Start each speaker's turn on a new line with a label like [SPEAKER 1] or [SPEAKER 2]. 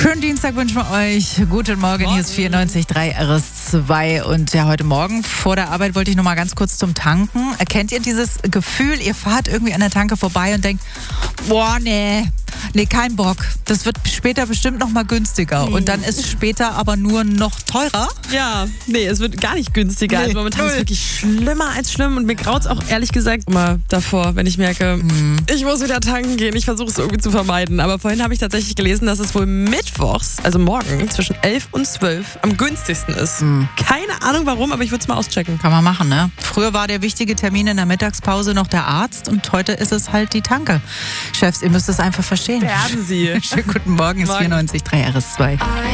[SPEAKER 1] Schönen Dienstag wünschen wir euch. Guten Morgen, hier ist 94.3 RS2. Und ja, heute Morgen vor der Arbeit wollte ich noch mal ganz kurz zum Tanken. Kennt ihr dieses Gefühl, ihr fahrt irgendwie an der Tanke vorbei und denkt, boah, nee, kein Bock. Das wird später bestimmt noch mal günstiger. Und dann ist später aber nur noch teurer.
[SPEAKER 2] Ja, nee, es wird gar nicht günstiger.
[SPEAKER 1] Nee,
[SPEAKER 2] also momentan ist es wirklich schlimmer als schlimm. Und mir graut es auch ehrlich gesagt immer davor, wenn ich merke, ich muss wieder tanken gehen. Ich versuche es irgendwie zu vermeiden. Aber vorhin habe ich tatsächlich gelesen, dass es wohl mittwochs, also morgen, zwischen 11 und 12 am günstigsten ist. Keine Ahnung warum, aber ich würde es mal auschecken.
[SPEAKER 1] Kann man machen, ne? Früher war der wichtige Termin in der Mittagspause noch der Arzt und heute ist es halt die Tanke. Chefs, ihr müsst es einfach verstehen.
[SPEAKER 2] Werden Sie.
[SPEAKER 1] Schönen guten Morgen, ist 94.3 RS2.